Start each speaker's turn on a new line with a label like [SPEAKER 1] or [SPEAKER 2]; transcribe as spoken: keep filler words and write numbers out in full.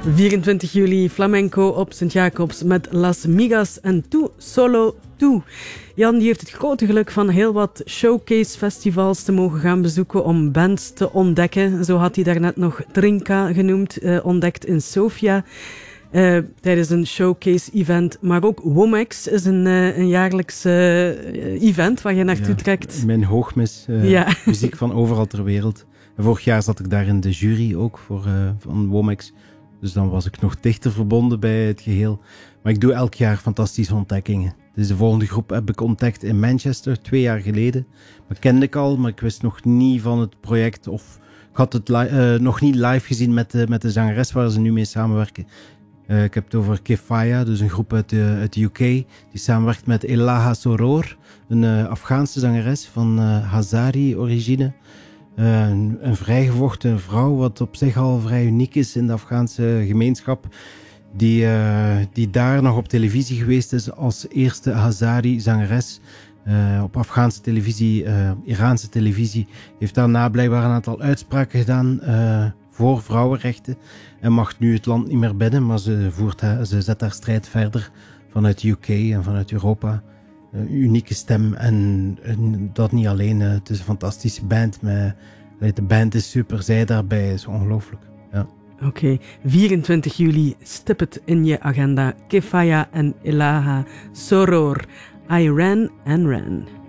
[SPEAKER 1] vierentwintig juli flamenco op Sint-Jacobs met Las Migas en Tu Solo Tu. Jan die heeft het grote geluk van heel wat showcase-festivals te mogen gaan bezoeken om bands te ontdekken. Zo had hij daarnet nog Trinka genoemd, uh, ontdekt in Sofia. Uh, tijdens een showcase-event. Maar ook Womex is een, uh, een jaarlijks uh, event waar je naartoe ja, trekt.
[SPEAKER 2] Mijn hoogmis, uh, ja. muziek van overal ter wereld. En vorig jaar zat ik daar in de jury ook voor, uh, van Womex. Dus dan was ik nog dichter verbonden bij het geheel. Maar ik doe elk jaar fantastische ontdekkingen. Dus de volgende groep heb ik ontdekt in Manchester, twee jaar geleden. Dat kende ik al, maar ik wist nog niet van het project. Of ik had het li- uh, nog niet live gezien met de, met de zangeres waar ze nu mee samenwerken. Uh, ik heb het over Kefaya, dus een groep uit de, uit de U K. Die samenwerkt met Elaha Soror, een uh, Afghaanse zangeres van uh, Hazari-origine. Uh, een, een vrijgevochten vrouw, wat op zich al vrij uniek is in de Afghaanse gemeenschap. Die, uh, die daar nog op televisie geweest is als eerste Hazari-zangeres. Uh, op Afghaanse televisie, uh, Iraanse televisie. Heeft daarna blijkbaar een aantal uitspraken gedaan uh, voor vrouwenrechten. En mag nu het land niet meer binnen, maar ze, voert haar, ze zet haar strijd verder vanuit de U K en vanuit Europa. Uh, unieke stem en, en dat niet alleen. Uh, het is een fantastische band. Met, de band is super, zij daarbij is ongelooflijk. Ja.
[SPEAKER 1] Oké, okay. vierentwintig juli, stip het in je agenda. Kefaya en Elaha Soror. I ran and ran.